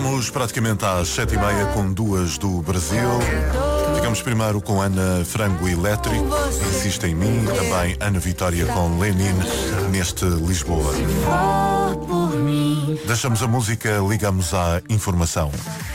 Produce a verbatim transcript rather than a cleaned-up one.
Vamos praticamente às sete e meia com duas do Brasil. Ficamos primeiro com Ana Frango Elétrico, Insiste em Mim, também Ana Vitória com Lenin, neste Lisboa. Deixamos a música, ligamos à informação.